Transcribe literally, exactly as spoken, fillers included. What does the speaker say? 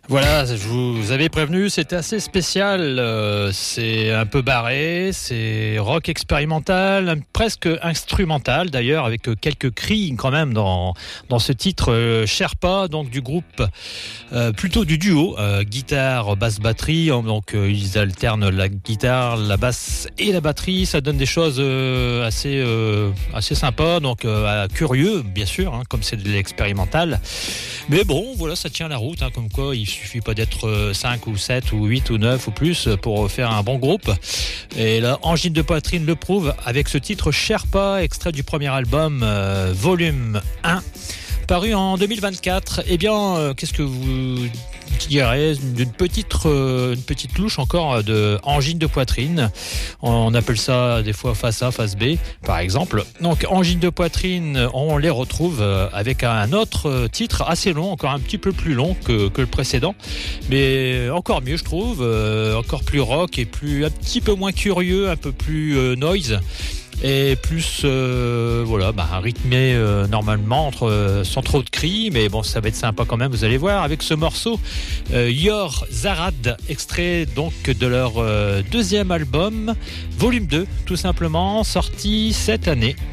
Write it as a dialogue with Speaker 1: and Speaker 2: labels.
Speaker 1: Voilà, je vous avais prévenu, c'était assez spécial, euh, c'est un peu barré, c'est rock expérimental, presque instrumental d'ailleurs, avec quelques cris quand même dans, dans ce titre euh, Sherpa, donc du groupe, euh, plutôt du duo, euh, guitare, basse, batterie, donc euh, ils alternent la guitare, la basse et la batterie, ça donne des choses euh, assez, euh, assez sympas, donc euh, curieux bien sûr, hein, comme c'est de l'expérimental, mais bon voilà, ça tient la route, hein, comme quoi il suffit pas d'être cinq ou sept ou huit ou neuf ou plus pour faire un bon groupe. Et là, Angine de poitrine le prouve avec ce titre Sherpa, extrait du premier album euh, volume un, paru en deux mille vingt-quatre. Eh bien, euh, qu'est-ce que vous direz d'une petite, euh, une petite louche encore de angine de poitrine. On appelle ça des fois face A, face B, par exemple. Donc, angine de poitrine, on les retrouve avec un autre titre assez long, encore un petit peu plus long que, que le précédent, mais encore mieux, je trouve, euh, encore plus rock et plus, un petit peu moins curieux, un peu plus euh, noise. Et plus euh, voilà, bah, rythmé euh, normalement entre, euh, sans trop de cris, mais bon, ça va être sympa quand même, vous allez voir, avec ce morceau euh, Yor Zarad, extrait donc de leur euh, deuxième album volume deux, tout simplement, sorti cette année.